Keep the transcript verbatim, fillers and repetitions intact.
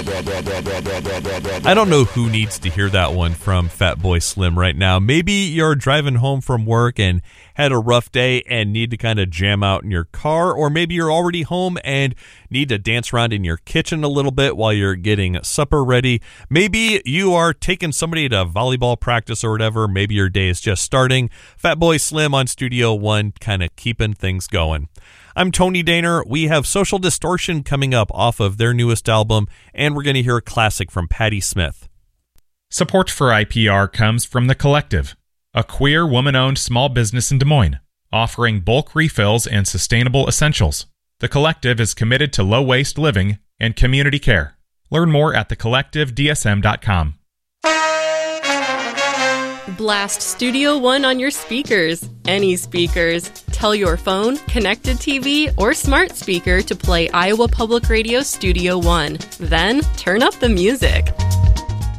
I don't know who needs to hear that one from Fatboy Slim right now. Maybe you're driving home from work and had a rough day and need to kind of jam out in your car, or maybe you're already home and need to dance around in your kitchen a little bit while you're getting supper ready. Maybe you are taking somebody to volleyball practice or whatever. Maybe your day is just starting. Fatboy Slim on Studio One, kind of keeping things going. I'm Tony Daner. We have Social Distortion coming up off of their newest album, and we're going to hear a classic from Patti Smith. Support for I P R comes from The Collective, a queer woman-owned small business in Des Moines, offering bulk refills and sustainable essentials. The Collective is committed to low-waste living and community care. Learn more at the collective d s m dot com. Blast Studio One on your speakers. Any speakers. Tell your phone, connected T V, or smart speaker to play Iowa Public Radio Studio One. Then, turn up the music.